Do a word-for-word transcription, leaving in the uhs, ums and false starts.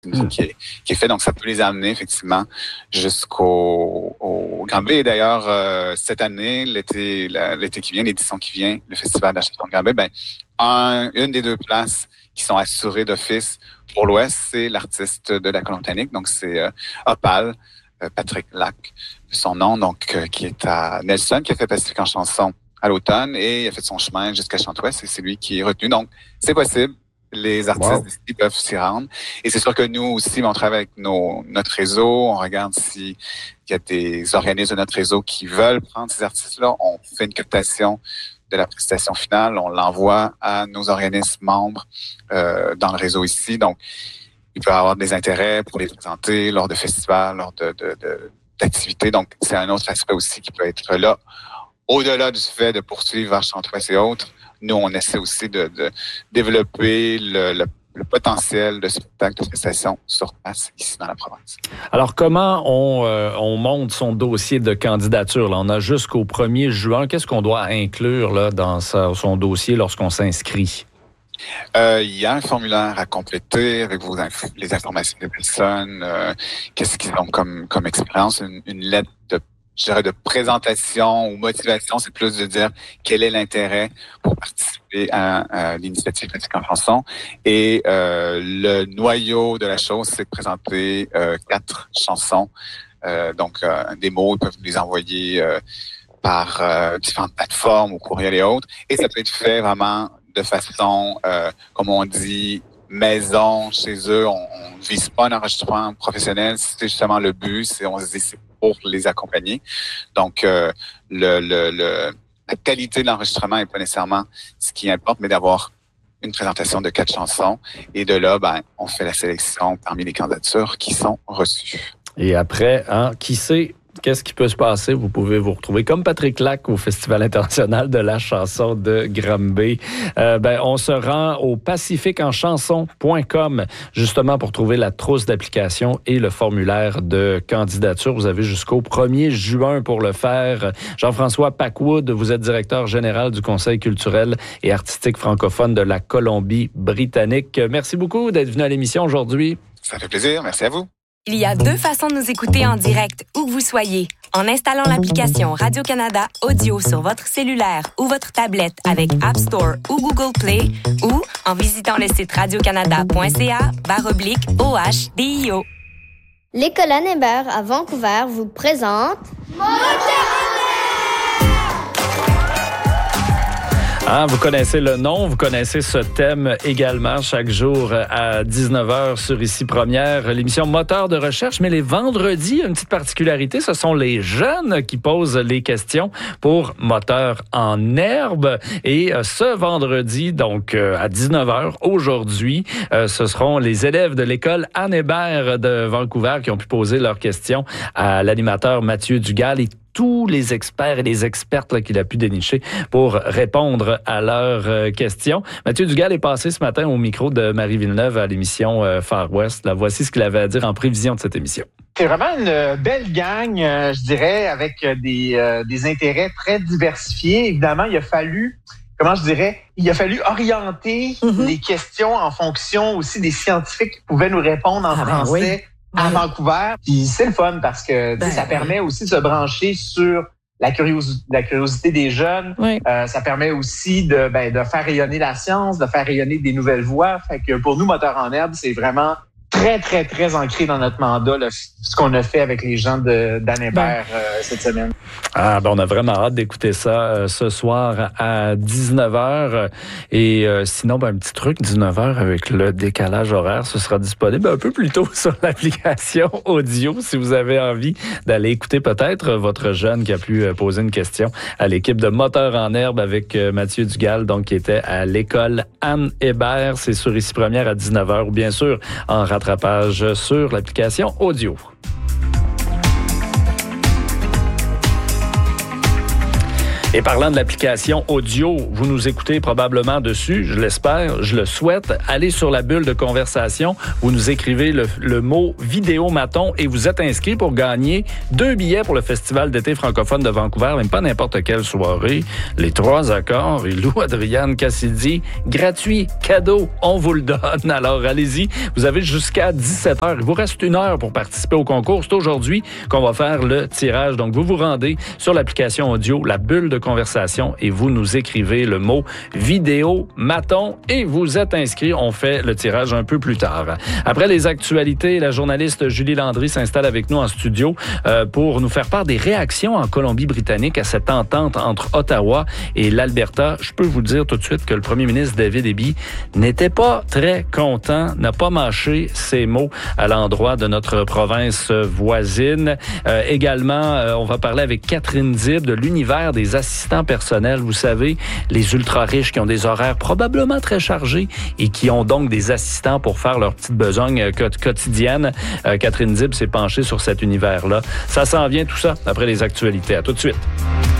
Mmh. Qui, est, qui est fait. Donc, ça peut les amener effectivement jusqu'au au Granby. Et d'ailleurs, euh, cette année, l'été, la, l'été qui vient, l'édition qui vient, le Festival de la chanson de Granby, ben, un, une des deux places qui sont assurées d'office pour l'Ouest, c'est l'artiste de la Colombie-Britannique. Donc, c'est euh, Opal, euh, Patrick Lac, de son nom, donc euh, qui est à Nelson, qui a fait Pacifique en chanson à l'automne et il a fait son chemin jusqu'à Chantouest et c'est lui qui est retenu. Donc, c'est possible. Les artistes wow. d'ici peuvent s'y rendre. Et c'est sûr que nous aussi, on travaille avec nos, notre réseau. On regarde s'il y a des organismes de notre réseau qui veulent prendre ces artistes-là. On fait une captation de la prestation finale. On l'envoie à nos organismes membres euh, dans le réseau ici. Donc, il peut y avoir des intérêts pour les présenter lors de festivals, lors de, de, de, d'activités. Donc, c'est un autre aspect aussi qui peut être là. Au-delà du fait de poursuivre vers Chantouest et autres, nous, on essaie aussi de, de développer le, le, le potentiel de spectacle de prestation sur place ici dans la province. Alors, comment on, euh, on monte son dossier de candidature? Là, on a jusqu'au premier juin. Qu'est-ce qu'on doit inclure là, dans sa, son dossier lorsqu'on s'inscrit? Euh, il y a un formulaire à compléter avec vos inf- les informations des personnes, euh, qu'est-ce qu'ils ont comme, comme expérience, une, une lettre de je dirais de présentation ou motivation, c'est plus de dire quel est l'intérêt pour participer à, à l'initiative Pacifique en chanson. Et euh, le noyau de la chose, c'est de présenter euh, quatre chansons. Euh, donc, euh, des mots, ils peuvent nous les envoyer euh, par euh, différentes plateformes, au courriel et autres. Et ça peut être fait vraiment de façon, euh, comme on dit, maison, chez eux. On ne vise pas un enregistrement professionnel. C'est justement le but. C'est, on se dit, c'est pour les accompagner. Donc, euh, le, le, le, la qualité de l'enregistrement n'est pas nécessairement ce qui importe, mais d'avoir une présentation de quatre chansons. Et de là, ben, on fait la sélection parmi les candidatures qui sont reçues. Et après, hein, qui sait qu'est-ce qui peut se passer? Vous pouvez vous retrouver comme Patrick Lac au Festival international de la chanson de Granby. Euh, ben, on se rend au pacifique en chanson point com justement pour trouver la trousse d'application et le formulaire de candidature. Vous avez jusqu'au premier juin pour le faire. Jean-François Packwood, vous êtes directeur général du Conseil culturel et artistique francophone de la Colombie-Britannique. Merci beaucoup d'être venu à l'émission aujourd'hui. Ça fait plaisir. Merci à vous. Il y a deux façons de nous écouter en direct, où que vous soyez. En installant l'application Radio-Canada Audio sur votre cellulaire ou votre tablette avec App Store ou Google Play, ou en visitant le site radiocanada.ca barre oblique OHDIO. L'École Anne Hébert à Vancouver vous présente... Ah, vous connaissez le nom, vous connaissez ce thème également chaque jour à dix-neuf heures sur Ici Première, l'émission Moteur de recherche. Mais les vendredis, une petite particularité, ce sont les jeunes qui posent les questions pour Moteur en herbe. Et ce vendredi, donc à dix-neuf heures, aujourd'hui, ce seront les élèves de l'école Anne Hébert de Vancouver qui ont pu poser leurs questions à l'animateur Mathieu Dugal et tous les experts et les expertes là, qu'il a pu dénicher pour répondre à leurs euh, questions. Mathieu Dugal est passé ce matin au micro de Marie Villeneuve à l'émission euh, Far West. Là, voici ce qu'il avait à dire en prévision de cette émission. C'est vraiment une belle gang, euh, je dirais, avec des, euh, des intérêts très diversifiés. Évidemment, il a fallu, comment je dirais, il a fallu orienter mm-hmm. les questions en fonction aussi des scientifiques qui pouvaient nous répondre en ah, français. Ben oui. À ouais. Vancouver. Puis c'est le fun parce que ben, ça permet ouais. aussi de se brancher sur la, curios- la curiosité des jeunes. Ouais. Euh, ça permet aussi de, ben, de faire rayonner la science, de faire rayonner des nouvelles voies. Fait que pour nous, Moteur en herbe, c'est vraiment très, très, très ancré dans notre mandat, là, ce qu'on a fait avec les gens de, d'Anne Hébert euh, cette semaine. Ah, ben on a vraiment hâte d'écouter ça euh, ce soir à dix-neuf heures. Et euh, sinon, ben, un petit truc, dix-neuf heures avec le décalage horaire, ce sera disponible un peu plus tôt sur l'application audio si vous avez envie d'aller écouter peut-être votre jeune qui a pu poser une question à l'équipe de Moteur en herbe avec euh, Mathieu Dugal, donc qui était à l'école Anne Hébert. C'est sur Ici Première à dix-neuf heures ou bien sûr en rattrapage sur l'application audio. Et parlant de l'application audio, vous nous écoutez probablement dessus, je l'espère, je le souhaite. Allez sur la bulle de conversation, vous nous écrivez le, le mot Vidéomaton et vous êtes inscrit pour gagner deux billets pour le Festival d'été francophone de Vancouver, même pas n'importe quelle soirée. Les trois accords et Lou Adrienne Cassidy, gratuit, cadeau, on vous le donne. Alors allez-y, vous avez jusqu'à dix-sept heures. Il vous reste une heure pour participer au concours. C'est aujourd'hui qu'on va faire le tirage. Donc vous vous rendez sur l'application audio, la bulle de conversation et vous nous écrivez le mot Vidéomaton et vous êtes inscrit. On fait le tirage un peu plus tard. Après les actualités, la journaliste Julie Landry s'installe avec nous en studio euh, pour nous faire part des réactions en Colombie-Britannique à cette entente entre Ottawa et l'Alberta. Je peux vous dire tout de suite que le premier ministre David Eby n'était pas très content, n'a pas mâché ses mots à l'endroit de notre province voisine. Euh, également, euh, on va parler avec Catherine Dib de l'univers des assistants personnels. Vous savez, les ultra-riches qui ont des horaires probablement très chargés et qui ont donc des assistants pour faire leurs petites besognes quotidiennes. Euh, Catherine Dib s'est penchée sur cet univers-là. Ça s'en vient tout ça après les actualités. À tout de suite.